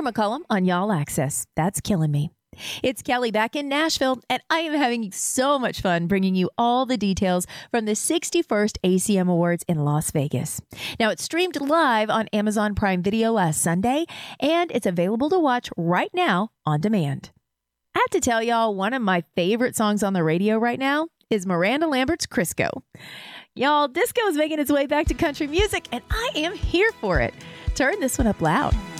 Parker McCollum on Y'all Access. That's killing me. It's Kelly back in Nashville, and I am having so much fun bringing you all the details from the 61st ACM Awards in Las Vegas. Now, it's streamed live on Amazon Prime Video last Sunday, and it's available to watch right now on demand. I have to tell y'all, one of my favorite songs on the radio right now is Miranda Lambert's Crisco. Y'all, disco is making its way back to country music, and I am here for it. Turn this one up loud.